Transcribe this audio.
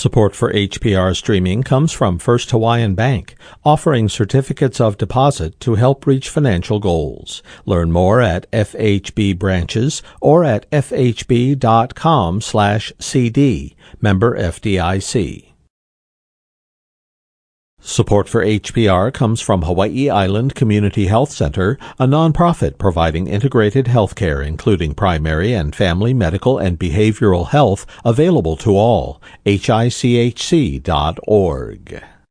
Support for HPR streaming comes from First Hawaiian Bank, offering certificates of deposit to help reach financial goals. Learn more at FHB branches or at fhb.com/cd. Member FDIC. Support for HPR comes from Hawaii Island Community Health Center, a nonprofit providing integrated health care, including primary and family medical and behavioral health, available to all. HICHC.org.